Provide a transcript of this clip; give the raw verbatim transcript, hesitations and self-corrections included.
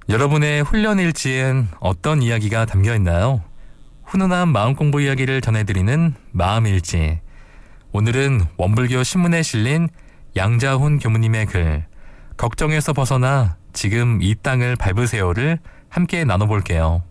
여러분의 훈련 일지엔 어떤 이야기가 담겨 있나요? 훈훈한 마음 공부 이야기를 전해드리는 마음일지. 오늘은 원불교 신문에 실린 양자훈 교무님의 글 걱정에서 벗어나 지금 이 땅을 밟으세요를 함께 나눠볼게요.